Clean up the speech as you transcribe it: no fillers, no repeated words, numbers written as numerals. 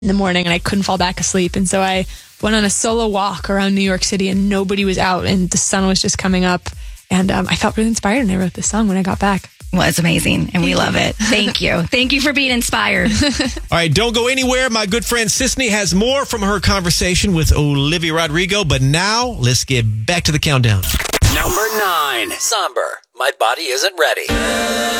in the morning and I couldn't fall back asleep. And so I went on a solo walk around New York City and nobody was out and the sun was just coming up. And I felt really inspired and I wrote this song when I got back. Well, it's amazing, and we love it. Thank you. Thank you for being inspired. All right, don't go anywhere. My good friend Sisney has more from her conversation with Olivia Rodrigo, but now let's get back to the countdown. Number 9. Somber. My Body Isn't Ready.